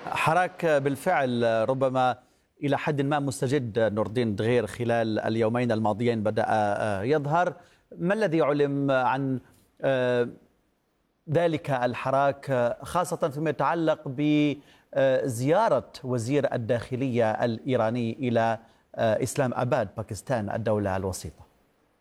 حراك بالفعل ربما إلى حد ما مستجد نور الدين دغير خلال اليومين الماضيين بدأ يظهر. ما الذي علم عن ذلك الحراك خاصة فيما يتعلق بزيارة وزير الداخلية الإيراني إلى إسلام آباد باكستان الدولة الوسيطة؟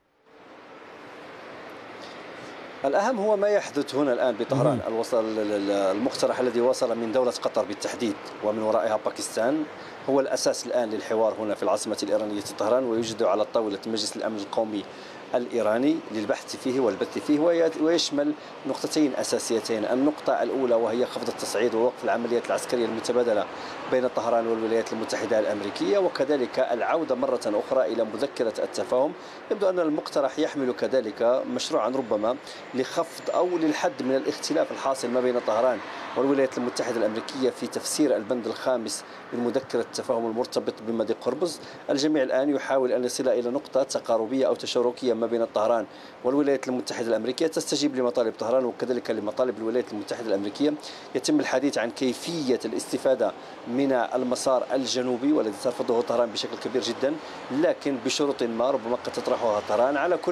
الأهم هو ما يحدث هنا الآن بطهران. المقترح الذي وصل من دولة قطر بالتحديد ومن ورائها باكستان هو الأساس الآن للحوار هنا في العاصمة الإيرانية طهران، ويوجد على طاولة مجلس الأمن القومي الإيراني للبحث فيه والبث فيه، ويشمل نقطتين أساسيتين. النقطة الأولى وهي خفض التصعيد ووقف العمليات العسكرية المتبادلة بين طهران والولايات المتحدة الأمريكية، وكذلك العودة مرة أخرى إلى مذكرة التفاهم. يبدو أن المقترح يحمل كذلك مشروعا ربما لخفض أو للحد من الاختلاف الحاصل ما بين طهران والولايات المتحدة الأمريكية في تفسير البند الخامس من مذكرة التفاهم المرتبط بمضيق هرمز. الجميع الآن يحاول أن يصل إلى نقطة تقاربية أو تشاركية ما بين طهران والولايات المتحدة الأمريكية تستجيب لمطالب طهران وكذلك لمطالب الولايات المتحدة الأمريكية. يتم الحديث عن كيفية الاستفادة من المسار الجنوبي والذي ترفضه طهران بشكل كبير جدا، لكن بشروط ما ربما قد تطرحها طهران. على كل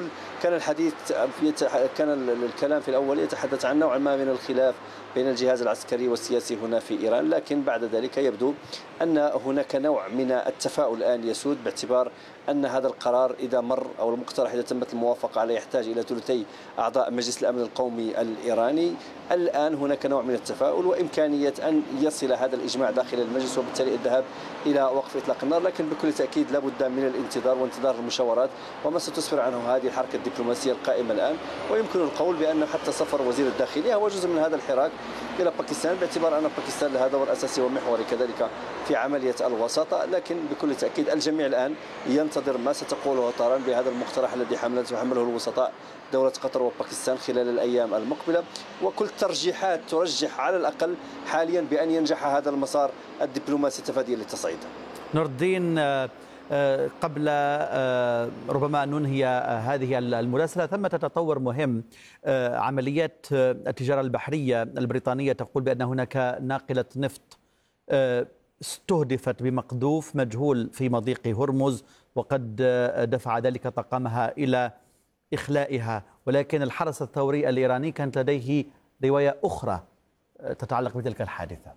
كان الكلام في الأول يتحدث عن نوع ما من الخلاف بين الجهاز العسكري والسياسي هنا في إيران، لكن بعد ذلك يبدو أن هناك نوع من التفاؤل الآن يسود، باعتبار أن هذا القرار إذا مر أو المقترح إذا تمت الموافقة عليه يحتاج إلى ثلثي أعضاء مجلس الأمن القومي الإيراني. الآن هناك نوع من التفاؤل وإمكانية أن يصل هذا الإجماع داخل المجلس وبالتالي الذهاب إلى وقف إطلاق النار، لكن بكل تأكيد لابد من الانتظار وانتظار المشاورات وما ستسفر عنه هذه الحركة الدبلوماسية القائمة الآن. ويمكن القول بأن حتى سفر وزير الداخلية هو جزء من هذا الحراك إلى باكستان، باعتبار أن باكستان لها دور أساسي ومحوري كذلك في عملية الوساطة. لكن بكل تأكيد الجميع الآن ينتظر ما ستقوله طهران بهذا المقترح الذي حمله الوسطاء دولة قطر وباكستان خلال الأيام المقبلة، وكل ترجيحات ترجح على الأقل حاليا بأن ينجح هذا المسار الدبلوماسي التفاديا للتصعيد. نور الدين، قبل ربما أن ننهي هذه المراسلة، ثمة تطور مهم. عمليات التجارة البحرية البريطانية تقول بأن هناك ناقلة نفط استهدفت بمقذوف مجهول في مضيق هرمز، وقد دفع ذلك طاقمها إلى إخلائها، ولكن الحرس الثوري الإيراني كانت لديه رواية أخرى تتعلق بتلك الحادثة.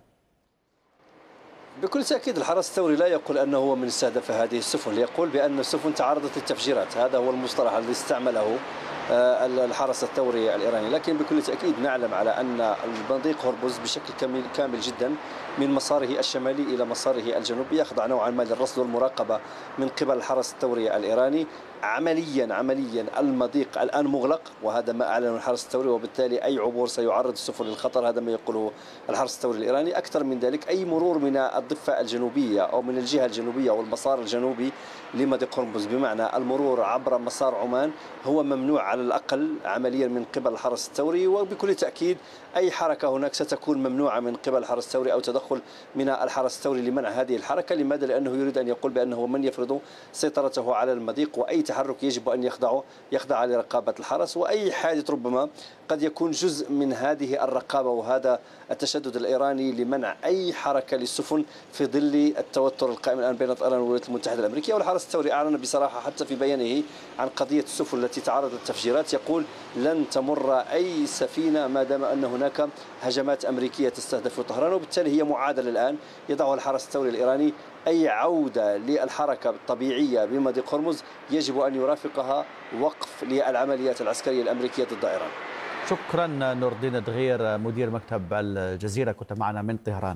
بكل تأكيد الحرس الثوري لا يقول أنه هو من استهدف هذه السفن، يقول بأن السفن تعرضت للتفجيرات. هذا هو المصطلح الذي استعمله الحرس الثوري الإيراني. لكن بكل تأكيد نعلم على أن المضيق هرمز بشكل كامل جدا من مساره الشمالي إلى مساره الجنوبي يخضع نوعا ما للرصد والمراقبة من قبل الحرس الثوري الإيراني. عمليا المضيق الآن مغلق، وهذا ما أعلنه الحرس الثوري، وبالتالي أي عبور سيعرض السفن للخطر، هذا ما يقوله الحرس الثوري الإيراني. أكثر من ذلك أي مرور من الضفة الجنوبية أو من الجهة الجنوبية أو المسار الجنوبي لمضيق هرمز، بمعنى المرور عبر مسار عمان، هو ممنوع على الأقل عمليا من قبل الحرس الثوري. وبكل تأكيد أي حركة هناك ستكون ممنوعة من قبل الحرس الثوري أو تدخل من الحرس الثوري لمنع هذه الحركة. لماذا؟ لأنه يريد أن يقول بأنه من يفرض سيطرته على المضيق، وأي تحرك يجب أن يخضع لرقابة الحرس، وأي حادث ربما قد يكون جزء من هذه الرقابة وهذا التشدد الإيراني لمنع أي حركة للسفن في ظل التوتر القائم الآن بين طهران والولايات المتحدة الأمريكية. والحرس الثوري أعلن بصراحة حتى في بيانه عن قضية السفن التي تعرضت للتفجيرات، يقول لن تمر أي سفينة ما دام أن هناك هجمات أمريكية تستهدف طهران. وبالتالي هي معادلة الآن يضعها الحرس الثوري الإيراني، أي عودة للحركة الطبيعية بمضيق هرمز يجب أن يرافقها وقف للعمليات العسكرية الأمريكية ضد إيران. شكرا نور الدين دغير مدير مكتب الجزيرة، كنت معنا من طهران.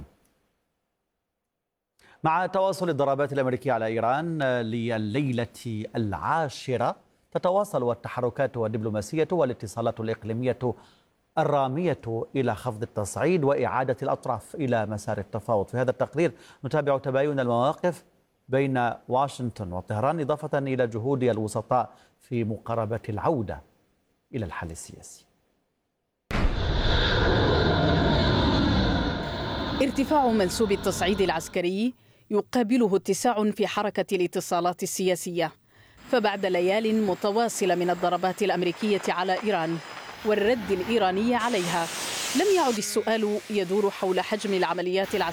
مع تواصل الضربات الأمريكية على إيران لليلة العاشرة، تتواصل التحركات الدبلوماسية والاتصالات الإقليمية الرامية إلى خفض التصعيد وإعادة الأطراف إلى مسار التفاوض. في هذا التقرير نتابع تباين المواقف بين واشنطن وطهران، إضافة إلى جهود الوسطاء في مقاربة العودة إلى الحل السياسي. ارتفاع منسوب التصعيد العسكري يقابله اتساع في حركة الاتصالات السياسية، فبعد ليال متواصلة من الضربات الأمريكية على إيران والرد الإيراني عليها، لم يعد السؤال يدور حول حجم العمليات العسكرية